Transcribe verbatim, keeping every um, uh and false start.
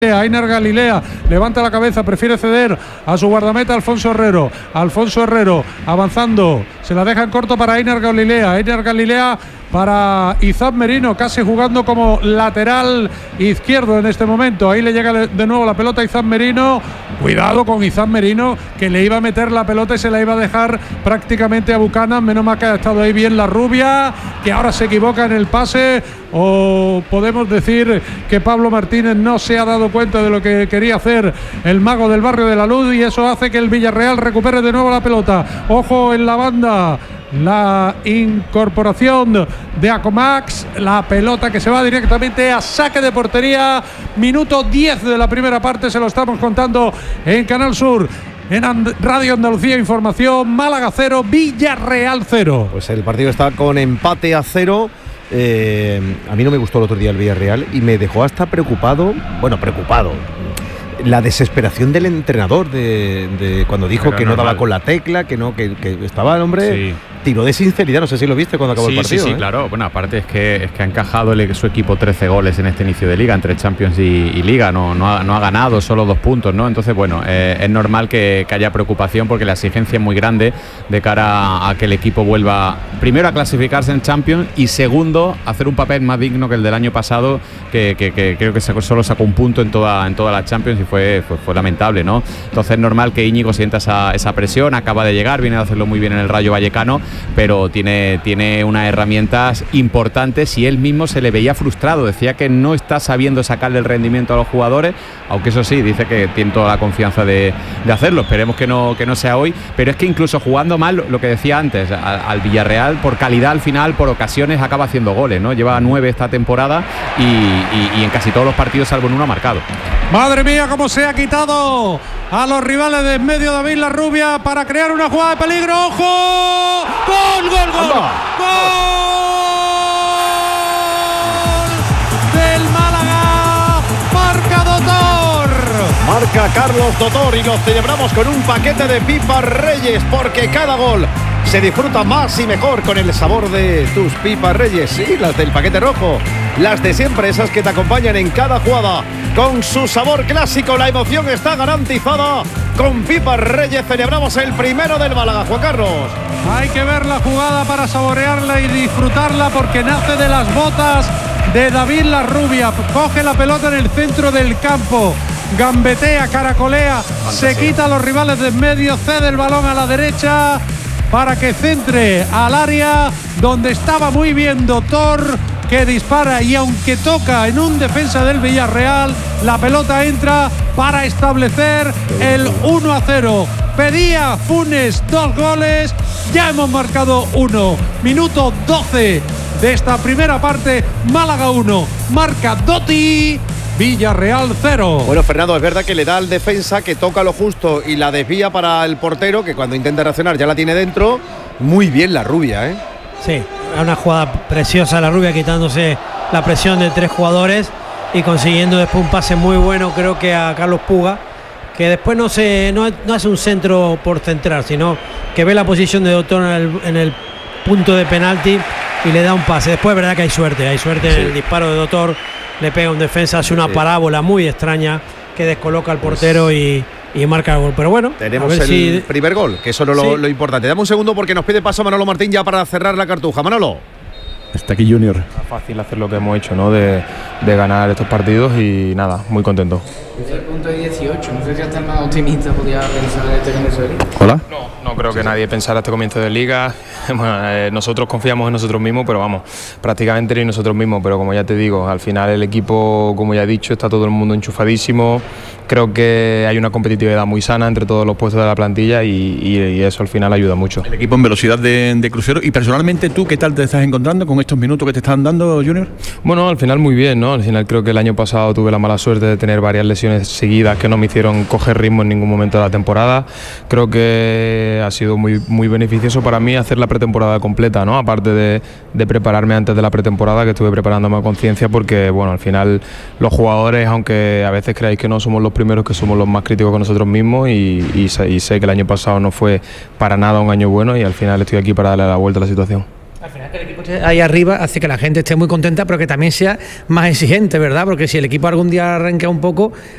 Ainer Galilea levanta la cabeza, prefiere ceder a su guardameta Alfonso Herrero. Alfonso Herrero avanzando, se la deja en corto para Ainer Galilea. Ainer Galilea para Izan Merino, casi jugando como lateral izquierdo en este momento. Ahí le llega de nuevo la pelota a Izan Merino. Cuidado con Izan Merino, que le iba a meter la pelota y se la iba a dejar prácticamente a Buchanan. Menos mal que ha estado ahí bien la rubia, que ahora se equivoca en el pase. O podemos decir que Pablo Martínez no se ha dado cuenta de lo que quería hacer el mago del barrio de la Luz, y eso hace que el Villarreal recupere de nuevo la pelota. Ojo en la banda, la incorporación de Acomax, la pelota que se va directamente a saque de portería. Minuto diez de la primera parte, se lo estamos contando en Canal Sur. En And- Radio Andalucía Información. Málaga cero, Villarreal cero. Pues el partido está con empate a cero. Eh, a mí no me gustó el otro día el Villarreal y me dejó hasta preocupado, bueno, preocupado, la desesperación del entrenador de, de cuando dijo Pero que normal. no daba con la tecla, que no, que, que estaba el hombre, sí. Tiró de sinceridad, no sé si lo viste cuando acabó sí, el partido. Sí, sí, ¿eh? claro, bueno, aparte es que, es que ha encajado el, su equipo trece goles en este inicio de Liga, entre Champions y, y Liga, no, no, ha, no ha ganado, solo dos puntos, ¿no? Entonces, bueno, eh, es normal que, que haya preocupación porque la exigencia es muy grande de cara a, a que el equipo vuelva, primero, a clasificarse en Champions y segundo, a hacer un papel más digno que el del año pasado, que, que, que creo que solo sacó un punto en toda, en toda la Champions y fue, fue, fue lamentable, ¿no? Entonces es normal que Íñigo sienta esa, esa presión, acaba de llegar, viene a hacerlo muy bien en el Rayo Vallecano, pero tiene tiene unas herramientas importantes y él mismo se le veía frustrado, decía que no está sabiendo sacarle el rendimiento a los jugadores, aunque eso sí, dice que tiene toda la confianza de, de hacerlo, esperemos que no, que no sea hoy, pero es que incluso jugando mal, lo que decía antes, al, al Villarreal, por calidad al final, por ocasiones acaba haciendo goles, ¿no? Lleva nueve esta temporada y, y, y en casi todos los partidos, salvo en uno, ha marcado. Madre mía, cómo se ha quitado a los rivales de en medio David La Rubia para crear una jugada de peligro. ¡Ojo! ¡Gol, gol, gol! ¡Gol! ¡Del Málaga! ¡Marca Dotor! Marca Carlos Dotor y lo celebramos con un paquete de pipas Reyes, porque cada gol se disfruta más y mejor con el sabor de tus pipas Reyes. Sí, las del paquete rojo, las de siempre, esas que te acompañan en cada jugada. Con su sabor clásico, la emoción está garantizada. Con pipas Reyes celebramos el primero del Málaga, Juan Carlos. Hay que ver la jugada para saborearla y disfrutarla, porque nace de las botas de David La Rubia. Coge la pelota en el centro del campo, gambetea, caracolea, Fantasía. Se quita a los rivales de en medio, cede el balón a la derecha para que centre al área donde estaba muy bien Dotor, que dispara, y aunque toca en un defensa del Villarreal, la pelota entra para establecer el uno a cero. Pedía Funes dos goles, ya hemos marcado uno. Minuto doce de esta primera parte, Málaga uno, marca Dotti, Villarreal cero. Bueno, Fernando, es verdad que le da al defensa, que toca lo justo y la desvía para el portero, que cuando intenta reaccionar ya la tiene dentro. Muy bien La Rubia, ¿eh? Sí, una jugada preciosa La Rubia, quitándose la presión de tres jugadores y consiguiendo después un pase muy bueno, creo que a Carlos Puga, que después no se no, no hace un centro por centrar, sino que ve la posición de Dotor en el, en el punto de penalti y le da un pase. Después es verdad que hay suerte, hay suerte sí. En el disparo de Dotor, le pega un defensa, hace una sí. parábola muy extraña que descoloca al portero pues... y y marca el gol, pero bueno, tenemos el si... primer gol, que eso es lo, sí. lo importante. Dame un segundo porque nos pide paso Manolo Martín ya para cerrar la cartuja. Manolo. Está aquí Junior. Es fácil hacer lo que hemos hecho, ¿no? De, de ganar estos partidos y nada, muy contento. Desde el punto de dieciocho, no sé si hasta el más optimista podía pensar en este comienzo de Liga. Hola. No, no creo que nadie pensara este comienzo de Liga. Bueno, eh, nosotros confiamos en nosotros mismos, pero vamos, prácticamente ni nosotros mismos. Pero como ya te digo, al final el equipo, como ya he dicho, está todo el mundo enchufadísimo. Creo que hay una competitividad muy sana entre todos los puestos de la plantilla y, y, y eso al final ayuda mucho. El equipo en velocidad de, de crucero. Y personalmente, ¿tú qué tal te estás encontrando con estos minutos que te están dando, Junior? Bueno, al final muy bien, ¿no? Al final creo que el año pasado tuve la mala suerte de tener varias lesiones seguidas que no me hicieron coger ritmo en ningún momento de la temporada. Creo que ha sido muy, muy beneficioso para mí hacer la pretemporada completa, ¿no? Aparte de, de prepararme antes de la pretemporada, que estuve preparándome a conciencia, porque bueno, al final los jugadores, aunque a veces creáis que no, somos los primeros que somos los más críticos con nosotros mismos y, y, y sé que el año pasado no fue para nada un año bueno y al final estoy aquí para darle la vuelta a la situación. Al final que el equipo esté ahí arriba hace que la gente esté muy contenta, pero que también sea más exigente, ¿verdad? Porque si el equipo algún día arranca un poco,